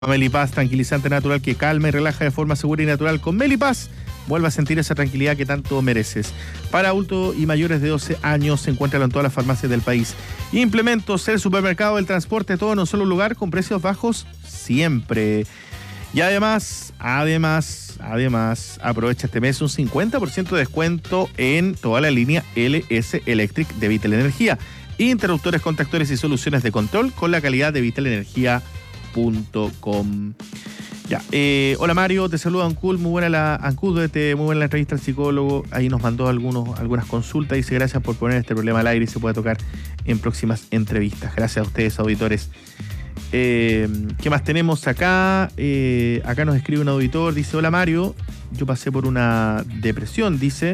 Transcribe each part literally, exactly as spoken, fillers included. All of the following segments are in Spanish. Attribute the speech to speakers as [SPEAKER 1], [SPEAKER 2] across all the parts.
[SPEAKER 1] Melipaz, tranquilizante natural que calma y relaja de forma segura y natural. Con Melipaz, vuelve a sentir esa tranquilidad que tanto mereces. Para adultos y mayores de doce años, se encuentran en todas las farmacias del país. Implementos, el supermercado, el transporte, todo en un solo lugar, con precios bajos siempre. Y además, además, además, aprovecha este mes un cincuenta por ciento de descuento en toda la línea L S Electric de Vital Energía. Interruptores, contactores y soluciones de control con la calidad de Vital Energía. Punto com. Ya, eh, hola Mario, te saluda Ancul, muy buena la Ancul, muy buena la entrevista al psicólogo, ahí nos mandó algunos, algunas consultas, dice gracias por poner este problema al aire y se puede tocar en próximas entrevistas. Gracias a ustedes, auditores. Eh, ¿Qué más tenemos acá? Eh, acá nos escribe un auditor, dice hola Mario, yo pasé por una depresión, dice,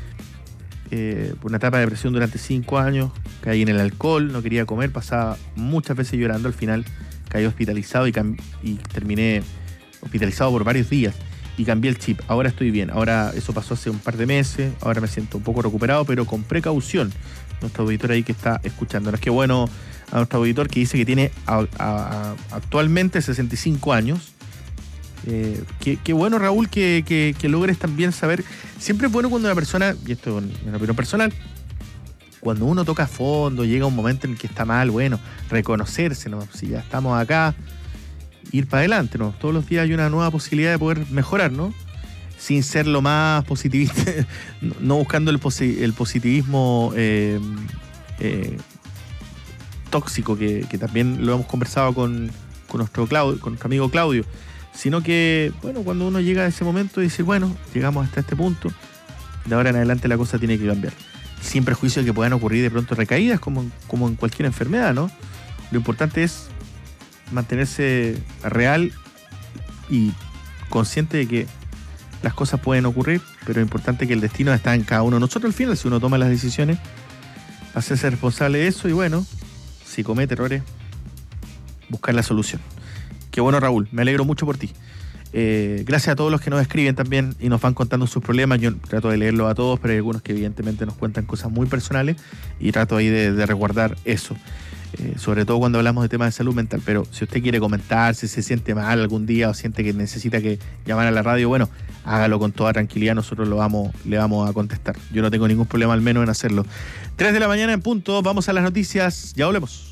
[SPEAKER 1] eh, por una etapa de depresión durante cinco años, caí en el alcohol, no quería comer, pasaba muchas veces llorando, al final caí hospitalizado y, cam- y terminé hospitalizado por varios días y cambié el chip. Ahora estoy bien. Ahora eso pasó hace un par de meses. Ahora me siento un poco recuperado, pero con precaución. Nuestro auditor ahí que está escuchándonos. Qué bueno a nuestro auditor que dice que tiene a, a, a, actualmente sesenta y cinco años. Eh, qué, qué bueno, Raúl, que, que, que logres también saber. Siempre es bueno cuando una persona, y esto es una opinión personal, cuando uno toca a fondo, llega un momento en el que está mal, bueno, reconocerse, ¿no? Si ya estamos acá, ir para adelante, ¿no? Todos los días hay una nueva posibilidad de poder mejorar, ¿no? Sin ser lo más positivista, no buscando el, posi- el positivismo eh, eh, tóxico, que, que también lo hemos conversado con, con, nuestro Claudio, con nuestro amigo Claudio, sino que, bueno, cuando uno llega a ese momento y dice, bueno, llegamos hasta este punto, de ahora en adelante la cosa tiene que cambiar. Sin prejuicio de que puedan ocurrir de pronto recaídas como, como en cualquier enfermedad, ¿no? Lo importante es mantenerse real y consciente de que las cosas pueden ocurrir, pero es importante que el destino está en cada uno de nosotros al final. Si uno toma las decisiones, hacerse responsable de eso y bueno, si comete errores, buscar la solución. Qué bueno, Raúl, me alegro mucho por ti. Eh, gracias a todos los que nos escriben también y nos van contando sus problemas. Yo trato de leerlos a todos, pero hay algunos que evidentemente nos cuentan cosas muy personales y trato ahí de, de resguardar eso, eh, sobre todo cuando hablamos de temas de salud mental. Pero si usted quiere comentar, si se siente mal algún día o siente que necesita que llamar a la radio, bueno, hágalo con toda tranquilidad, nosotros lo vamos, le vamos a contestar. Yo no tengo ningún problema al menos en hacerlo. tres de la mañana en punto, vamos a las noticias, ya volvemos.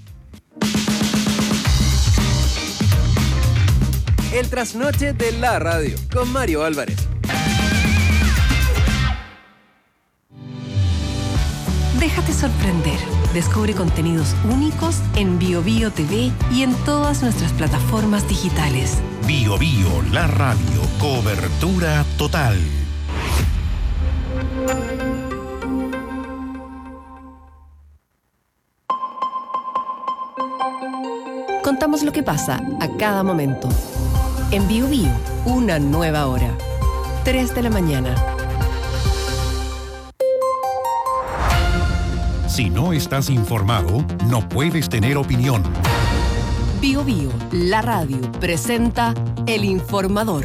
[SPEAKER 2] El trasnoche de la radio, con Mario Álvarez.
[SPEAKER 3] Déjate sorprender. Descubre contenidos únicos en Bio Bio T V y en todas nuestras plataformas digitales.
[SPEAKER 4] Bio Bio, la radio, cobertura total.
[SPEAKER 3] Contamos lo que pasa a cada momento. En Bio Bio, una nueva hora. tres de la mañana.
[SPEAKER 4] Si no estás informado, no puedes tener opinión.
[SPEAKER 3] Bio Bio, la radio, presenta El Informador.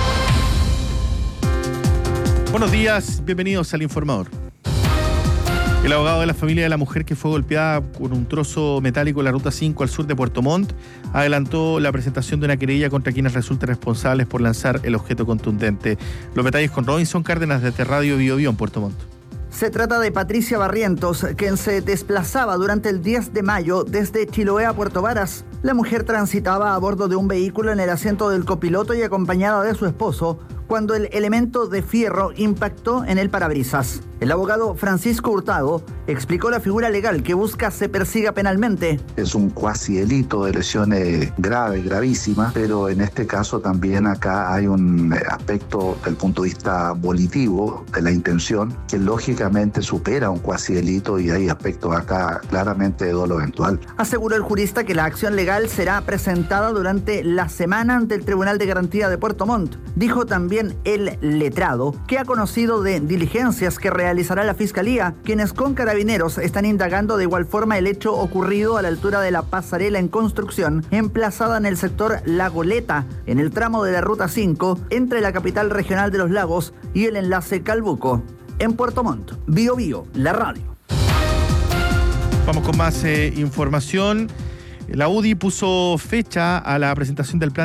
[SPEAKER 1] Buenos días, bienvenidos al Informador. El abogado de la familia de la mujer que fue golpeada con un trozo metálico en la ruta cinco al sur de Puerto Montt adelantó la presentación de una querella contra quienes resulten responsables por lanzar el objeto contundente. Los detalles con Robinson Cárdenas desde Radio Bio Bio en Puerto Montt.
[SPEAKER 5] Se trata de Patricia Barrientos, quien se desplazaba durante el diez de mayo desde Chiloé a Puerto Varas. La mujer transitaba a bordo de un vehículo en el asiento del copiloto y acompañada de su esposo, cuando el elemento de fierro impactó en el parabrisas. El abogado Francisco Hurtado explicó la figura legal que busca se persiga penalmente.
[SPEAKER 6] Es un cuasi delito de lesiones graves, gravísimas, pero en este caso también acá hay un aspecto del punto de vista volitivo de la intención que lógicamente supera un cuasi delito y hay aspectos acá claramente de dolo eventual.
[SPEAKER 5] Aseguró el jurista que la acción legal será presentada durante la semana ante el Tribunal de Garantía de Puerto Montt. Dijo también el letrado que ha conocido de diligencias que realizará la Fiscalía, quienes con carabineros están indagando de igual forma el hecho ocurrido a la altura de la pasarela en construcción, emplazada en el sector La Goleta, en el tramo de la Ruta cinco, entre la capital regional de los Lagos y el enlace Calbuco. En Puerto Montt, Bio Bio, la radio.
[SPEAKER 1] Vamos con más eh, información. La U D I puso fecha a la presentación del plan